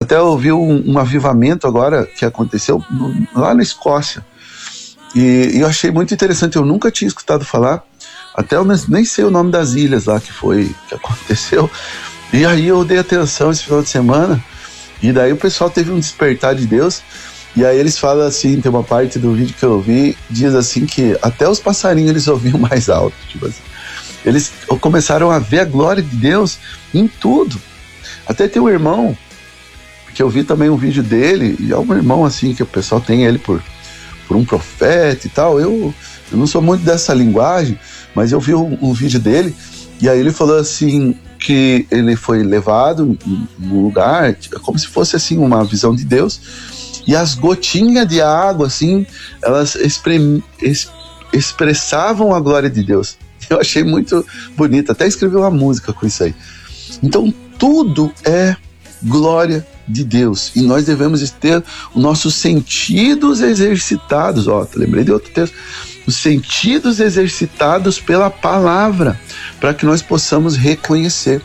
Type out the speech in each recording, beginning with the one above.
até ouvi um avivamento agora que aconteceu lá na Escócia. E eu achei muito interessante, eu nunca tinha escutado falar, até eu nem sei o nome das ilhas lá que aconteceu. E aí eu dei atenção esse final de semana, e daí o pessoal teve um despertar de Deus, e aí eles falam assim, tem uma parte do vídeo que eu vi, diz assim que até os passarinhos eles ouviam mais alto, tipo assim. Eles começaram a ver a glória de Deus em tudo. Até tem um irmão, que eu vi também um vídeo dele, e é um irmão assim, que o pessoal tem ele por um profeta e tal. Eu não sou muito dessa linguagem, mas eu vi um vídeo dele, e aí ele falou assim, que ele foi levado num lugar, como se fosse assim uma visão de Deus, e as gotinhas de água assim, elas expressavam a glória de Deus. Eu achei muito bonito, até escrevi uma música com isso aí. Então tudo é glória de Deus, e nós devemos ter os nossos sentidos exercitados. Lembrei de outro texto, os sentidos exercitados pela palavra, para que nós possamos reconhecer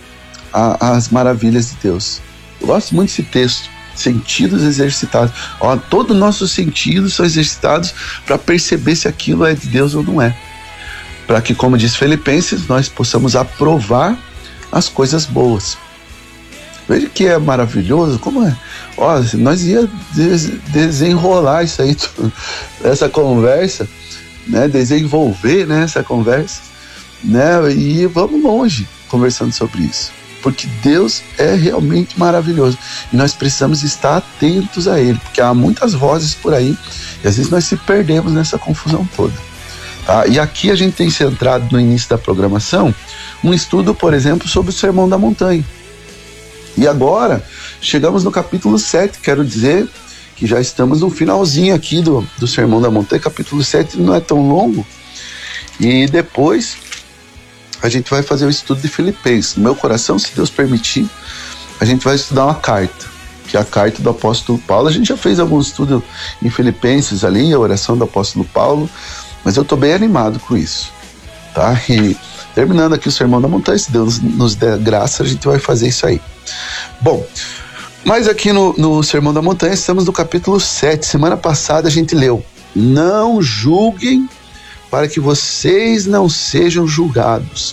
as maravilhas de Deus. Eu gosto muito desse texto, sentidos exercitados. Todos os nossos sentidos são exercitados para perceber se aquilo é de Deus ou não é, para que, como diz Filipenses, nós possamos aprovar as coisas boas. Veja que é maravilhoso, como é. Nós ia desenrolar isso aí, essa conversa, né? Desenvolver, né, essa conversa, né? E vamos longe conversando sobre isso, porque Deus é realmente maravilhoso, e nós precisamos estar atentos a Ele, porque há muitas vozes por aí, e às vezes nós se perdemos nessa confusão toda, tá? E aqui a gente tem centrado no início da programação um estudo, por exemplo, sobre o Sermão da Montanha. E agora, chegamos no capítulo 7, quero dizer que já estamos no finalzinho aqui do Sermão da Montanha. Capítulo 7 não é tão longo, e depois a gente vai fazer o estudo de Filipenses. No meu coração, se Deus permitir, a gente vai estudar uma carta, que é a carta do apóstolo Paulo. A gente já fez algum estudo em Filipenses ali, a oração do apóstolo Paulo, mas eu estou bem animado com isso, tá? E terminando aqui o Sermão da Montanha, se Deus nos der graça, a gente vai fazer isso aí. Bom, mas aqui no Sermão da Montanha estamos no capítulo 7. Semana passada a gente leu: não julguem para que vocês não sejam julgados.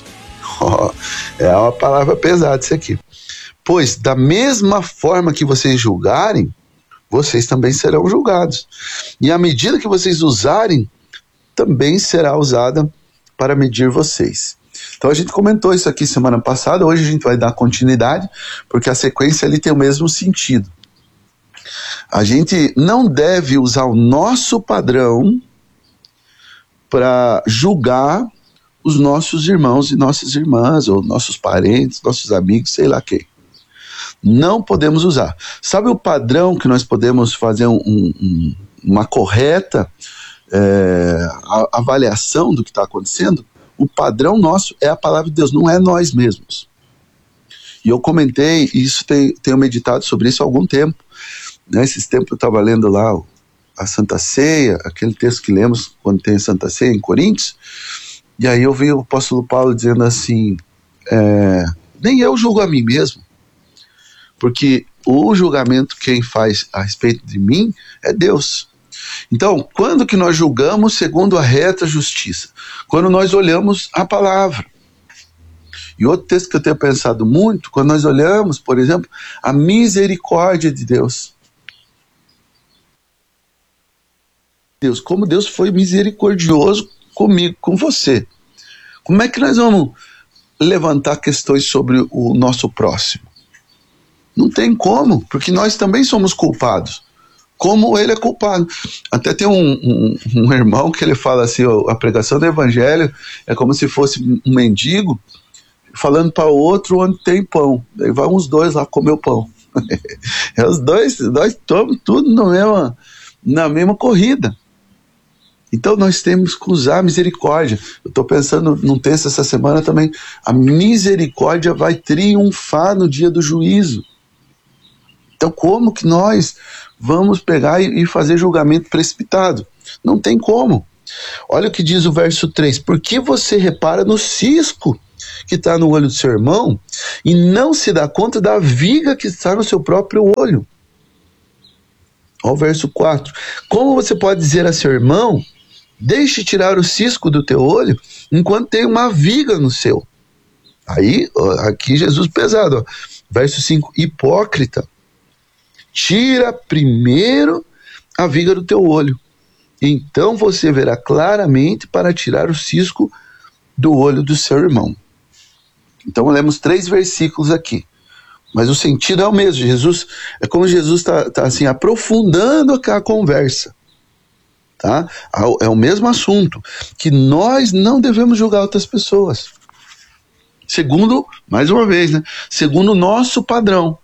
É uma palavra pesada isso aqui. Pois da mesma forma que vocês julgarem, vocês também serão julgados. E a medida que vocês usarem, também será usada para medir vocês. Então a gente comentou isso aqui semana passada, hoje a gente vai dar continuidade, porque a sequência ali tem o mesmo sentido. A gente não deve usar o nosso padrão para julgar os nossos irmãos e nossas irmãs, ou nossos parentes, nossos amigos, sei lá quem. Não podemos usar. Sabe o padrão que nós podemos fazer uma correta avaliação do que está acontecendo? O padrão nosso é a palavra de Deus, não é nós mesmos. E eu comentei, e isso tenho meditado sobre isso há algum tempo. Nesses tempos eu estava lendo lá a Santa Ceia, aquele texto que lemos quando tem a Santa Ceia em Coríntios, e aí eu vi o apóstolo Paulo dizendo assim, nem eu julgo a mim mesmo, porque o julgamento quem faz a respeito de mim é Deus. Então, quando que nós julgamos segundo a reta justiça? Quando nós olhamos a palavra. E outro texto que eu tenho pensado muito, quando nós olhamos, por exemplo, a misericórdia de Deus. Como Deus foi misericordioso comigo, com você. Como é que nós vamos levantar questões sobre o nosso próximo? Não tem como, porque nós também somos culpados, como ele é culpado. Até tem um irmão que ele fala assim, a pregação do evangelho é como se fosse um mendigo falando para o outro onde tem pão. Daí vão os dois lá comer o pão. Os dois, nós estamos tudo na mesma corrida. Então nós temos que usar a misericórdia. Eu estou pensando num texto essa semana também. A misericórdia vai triunfar no dia do juízo. Então como que nós vamos pegar e fazer julgamento precipitado? Não tem como. Olha o que diz o verso 3. Por que você repara no cisco que está no olho do seu irmão e não se dá conta da viga que está no seu próprio olho. Olha o verso 4. Como você pode dizer a seu irmão, deixe tirar o cisco do teu olho, enquanto tem uma viga no seu? Aí, aqui Jesus pesado, ó. Verso 5, hipócrita, tira primeiro a viga do teu olho, então você verá claramente para tirar o cisco do olho do seu irmão. Então lemos 3 versículos aqui, mas o sentido é o mesmo. Jesus, é como Jesus está assim, aprofundando a conversa, tá? É o mesmo assunto, que nós não devemos julgar outras pessoas, segundo, mais uma vez, né? Segundo o nosso padrão.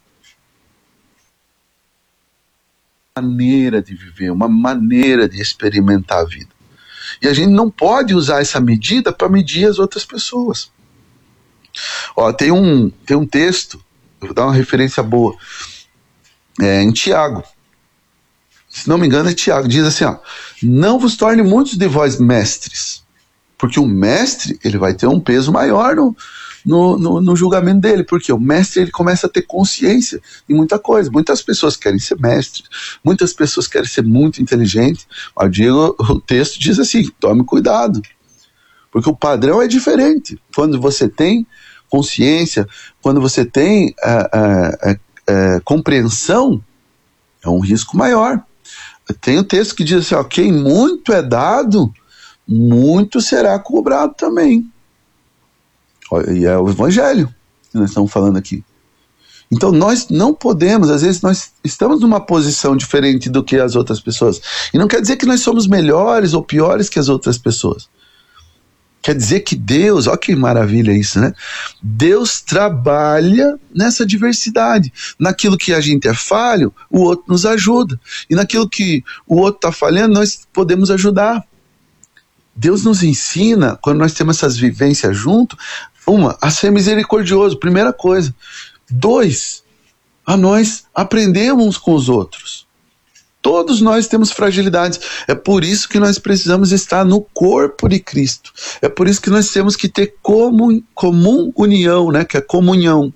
Maneira de viver, uma maneira de experimentar a vida. E a gente não pode usar essa medida para medir as outras pessoas. Ó, tem um texto, eu vou dar uma referência boa, em Tiago. Se não me engano é Tiago, diz assim, ó, não vos torne muitos de vós mestres, porque o mestre ele vai ter um peso maior no julgamento dele, porque o mestre ele começa a ter consciência de muita coisa. Muitas pessoas querem ser mestres, muitas pessoas querem ser muito inteligentes. O texto diz assim, tome cuidado, porque o padrão é diferente. Quando você tem consciência, quando você tem compreensão, é um risco maior. Tem o texto que diz assim, ó, quem muito é dado, muito será cobrado também. E é o evangelho que nós estamos falando aqui. Então nós não podemos, às vezes nós estamos numa posição diferente do que as outras pessoas, e não quer dizer que nós somos melhores ou piores que as outras pessoas. Quer dizer que Deus, olha que maravilha isso, né? Deus trabalha nessa diversidade. Naquilo que a gente é falho, o outro nos ajuda, e naquilo que o outro está falhando, nós podemos ajudar. Deus nos ensina, quando nós temos essas vivências junto, a ser misericordioso, primeira coisa. 2, a nós aprendemos uns com os outros. Todos nós temos fragilidades. É por isso que nós precisamos estar no corpo de Cristo. É por isso que nós temos que ter comum união, né? Que é comunhão.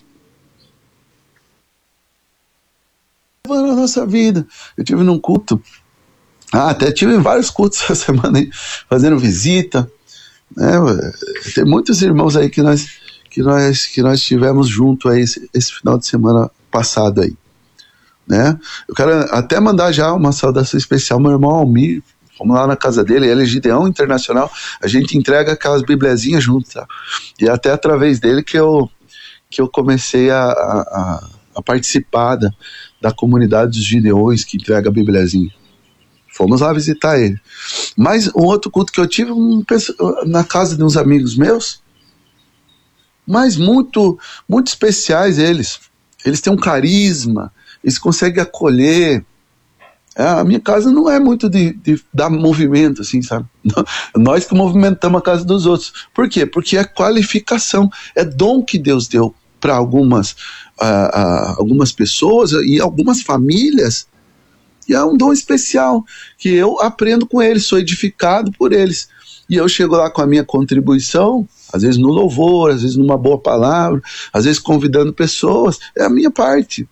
Na nossa vida. Eu tive num culto, até tive em vários cultos essa semana aí, fazendo visita. Tem muitos irmãos aí que nós tivemos junto aí esse final de semana passado aí, né? Eu quero até mandar já uma saudação especial ao meu irmão Almir. Fomos lá na casa dele, ele é Gideão Internacional, a gente entrega aquelas biblezinhas junto, tá? E até através dele que eu comecei a participar da comunidade dos Gideões que entrega a biblezinha. Fomos lá visitar ele. Mas um outro culto que eu tive na casa de uns amigos meus, mas muito, muito especiais eles. Eles têm um carisma, eles conseguem acolher. A minha casa não é muito de dar movimento, assim, sabe? Nós que movimentamos a casa dos outros. Por quê? Porque é qualificação, é dom que Deus deu para algumas pessoas e algumas famílias. E é um dom especial, que eu aprendo com eles, sou edificado por eles. E eu chego lá com a minha contribuição, às vezes no louvor, às vezes numa boa palavra, às vezes convidando pessoas, é a minha parte.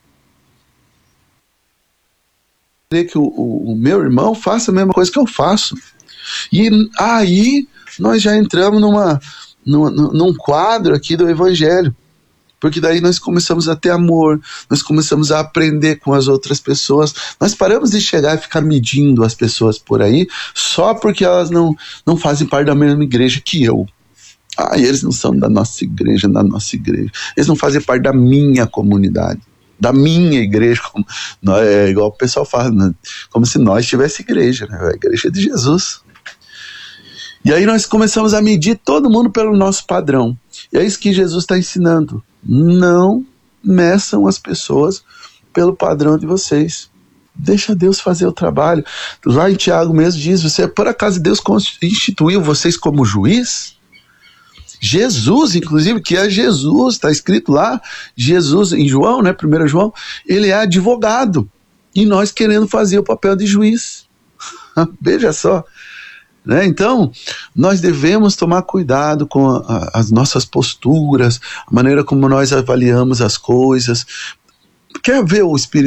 Que o meu irmão faça a mesma coisa que eu faço. E aí nós já entramos num quadro aqui do evangelho. Porque daí nós começamos a ter amor, nós começamos a aprender com as outras pessoas, nós paramos de chegar e ficar medindo as pessoas por aí, só porque elas não fazem parte da mesma igreja que eu. E eles não são da nossa igreja, eles não fazem parte da minha comunidade, da minha igreja, igual o pessoal fala, né? Como se nós tivéssemos igreja, né? A igreja de Jesus. E aí nós começamos a medir todo mundo pelo nosso padrão, e é isso que Jesus está ensinando. Não meçam as pessoas pelo padrão de vocês. Deixa Deus fazer o trabalho. Lá em Tiago mesmo diz, por acaso Deus instituiu vocês como juiz? Jesus, inclusive, que é Jesus, está escrito lá, Jesus em João, né, 1 João, ele é advogado, e nós querendo fazer o papel de juiz. Veja só, né? Então, nós devemos tomar cuidado com as nossas posturas, a maneira como nós avaliamos as coisas. Quer ver o Espírito